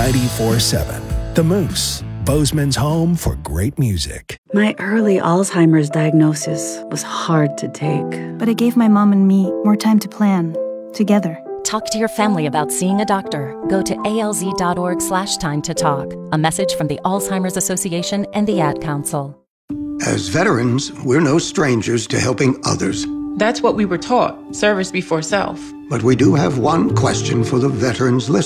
94.7. The Moose, Bozeman's home for great music. My early Alzheimer's diagnosis was hard to take. But it gave my mom and me more time to plan, together. Talk to your family about seeing a doctor. Go to alz.org/time to talk. A message from the Alzheimer's Association and the Ad Council. As veterans, we're no strangers to helping others. That's what we were taught, service before self. But we do have one question for the veterans listening.